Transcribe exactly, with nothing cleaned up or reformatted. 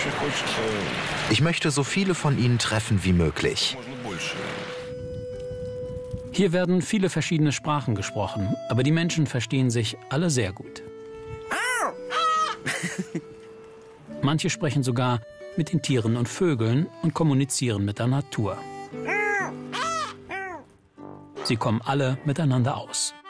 Ich möchte so viele von ihnen treffen wie möglich. Hier werden viele verschiedene Sprachen gesprochen, aber die Menschen verstehen sich alle sehr gut. Manche sprechen sogar mit den Tieren und Vögeln und kommunizieren mit der Natur. Sie kommen alle miteinander aus.